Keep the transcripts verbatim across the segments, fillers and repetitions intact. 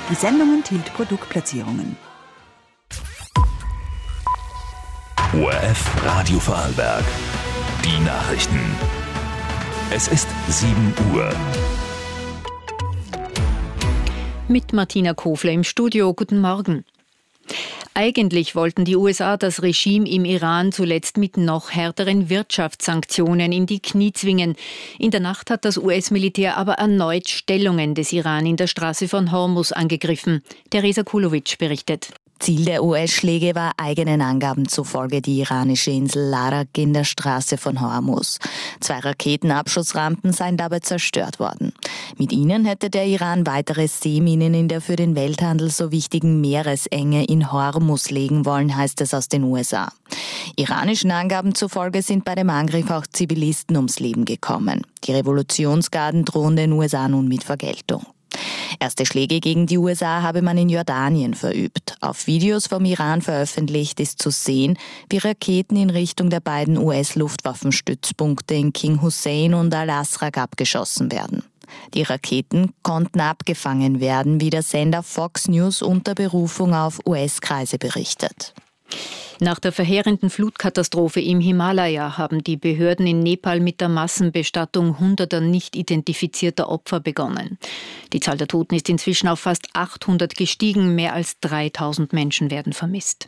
Die Sendung enthielt Produktplatzierungen. O R F Radio Vorarlberg. Die Nachrichten. Es ist sieben Uhr. Mit Martina Kofler im Studio. Guten Morgen. Eigentlich wollten die U S A das Regime im Iran zuletzt mit noch härteren Wirtschaftssanktionen in die Knie zwingen. In der Nacht hat das U S-Militär aber erneut Stellungen des Iran in der Straße von Hormuz angegriffen. Teresa Kulovic berichtet. Ziel der U S-Schläge war eigenen Angaben zufolge die iranische Insel Larak in der Straße von Hormuz. Zwei Raketenabschussrampen seien dabei zerstört worden. Mit ihnen hätte der Iran weitere Seeminen in der für den Welthandel so wichtigen Meeresenge in Hormuz legen wollen, heißt es aus den U S A. Iranischen Angaben zufolge sind bei dem Angriff auch Zivilisten ums Leben gekommen. Die Revolutionsgarden drohen den U S A nun mit Vergeltung. Erste Schläge gegen die U S A habe man in Jordanien verübt. Auf Videos vom Iran veröffentlicht ist zu sehen, wie Raketen in Richtung der beiden U S-Luftwaffenstützpunkte in King Hussein und Al-Asraq abgeschossen werden. Die Raketen konnten abgefangen werden, wie der Sender Fox News unter Berufung auf U S-Kreise berichtet. Nach der verheerenden Flutkatastrophe im Himalaya haben die Behörden in Nepal mit der Massenbestattung hunderter nicht identifizierter Opfer begonnen. Die Zahl der Toten ist inzwischen auf fast achthundert gestiegen, mehr als dreitausend Menschen werden vermisst.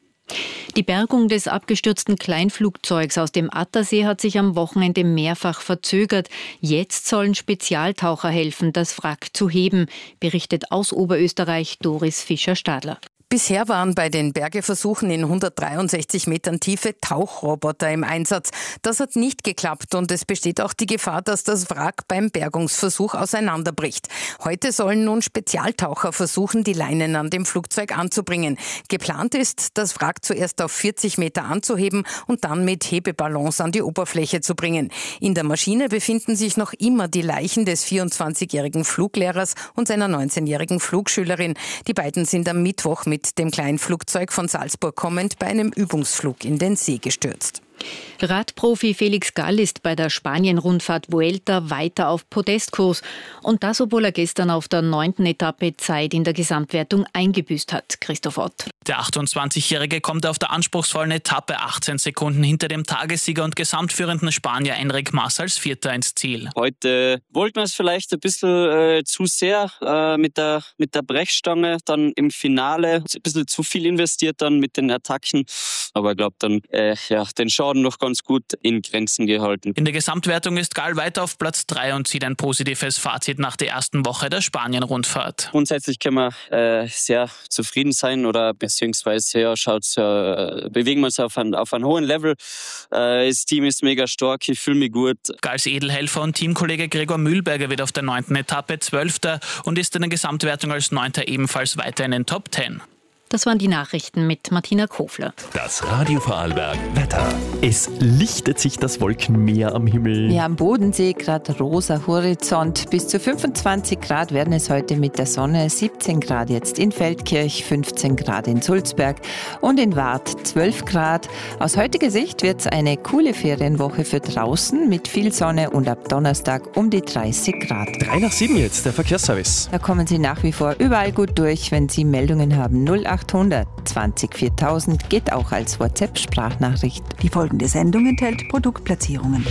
Die Bergung des abgestürzten Kleinflugzeugs aus dem Attersee hat sich am Wochenende mehrfach verzögert. Jetzt sollen Spezialtaucher helfen, das Wrack zu heben, berichtet aus Oberösterreich Doris Fischer-Stadler. Bisher waren bei den Bergeversuchen in hundertdreiundsechzig Metern Tiefe Tauchroboter im Einsatz. Das hat nicht geklappt und es besteht auch die Gefahr, dass das Wrack beim Bergungsversuch auseinanderbricht. Heute sollen nun Spezialtaucher versuchen, die Leinen an dem Flugzeug anzubringen. Geplant ist, das Wrack zuerst auf vierzig Meter anzuheben und dann mit Hebeballons an die Oberfläche zu bringen. In der Maschine befinden sich noch immer die Leichen des vierundzwanzigjährigen Fluglehrers und seiner neunzehnjährigen Flugschülerin. Die beiden sind am Mittwoch mit dem Kleinflugzeug von Salzburg kommend bei einem Übungsflug in den See gestürzt. Radprofi Felix Gall ist bei der Spanien-Rundfahrt Vuelta weiter auf Podestkurs. Und das, obwohl er gestern auf der neunten Etappe Zeit in der Gesamtwertung eingebüßt hat. Christoph Ott. Der achtundzwanzigjährige kommt auf der anspruchsvollen Etappe achtzehn Sekunden hinter dem Tagessieger und gesamtführenden Spanier Enric Mas als Vierter ins Ziel. Heute wollten wir es vielleicht ein bisschen äh, zu sehr äh, mit der, mit der Brechstange. Dann im Finale ein bisschen zu viel investiert dann mit den Attacken. Aber ich glaube dann, äh, ja, den Schaden noch ganz gut in Grenzen gehalten. In der Gesamtwertung ist Gall weiter auf Platz drei und zieht ein positives Fazit nach der ersten Woche der Spanien-Rundfahrt. Grundsätzlich können wir äh, sehr zufrieden sein oder beziehungsweise ja, schaut's, äh, bewegen wir uns auf ein, auf einem hohen Level. Äh, das Team ist mega stark, ich fühle mich gut. Galls Edelhelfer und Teamkollege Gregor Mühlberger wird auf der neunten Etappe Zwölfter und ist in der Gesamtwertung als Neunter ebenfalls weiter in den Top Ten. Das waren die Nachrichten mit Martina Kofler. Das Radio Vorarlberg Wetter. Es lichtet sich das Wolkenmeer am Himmel. Ja, am Bodensee gerade rosa Horizont. Bis zu fünfundzwanzig Grad werden es heute mit der Sonne. siebzehn Grad jetzt in Feldkirch, fünfzehn Grad in Sulzberg und in Waadt zwölf Grad. Aus heutiger Sicht wird es eine coole Ferienwoche für draußen mit viel Sonne und ab Donnerstag um die dreißig Grad. Drei nach sieben jetzt, der Verkehrsservice. Da kommen Sie nach wie vor überall gut durch, wenn Sie Meldungen haben. null acht hundert zwanzig viertausend geht auch als WhatsApp-Sprachnachricht. Die folgende Sendung enthält Produktplatzierungen.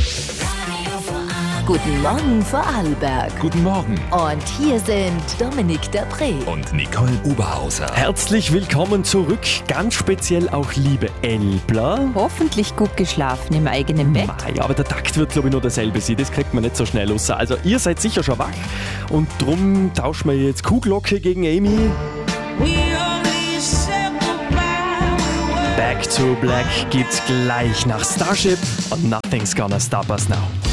Guten Morgen Vorarlberg. Guten Morgen. Und hier sind Dominik Dapré Und Nicole Oberhauser. Herzlich willkommen zurück. Ganz speziell auch liebe Elbler. Hoffentlich gut geschlafen im eigenen Bett. Mei, aber der Takt wird, glaube ich, nur derselbe sein. Das kriegt man nicht so schnell raus. Also ihr seid sicher schon wach. Und drum tauschen wir jetzt Kuhglocke gegen Amy. Back to Black gibt's gleich nach Starship und Nothing's Gonna Stop Us Now.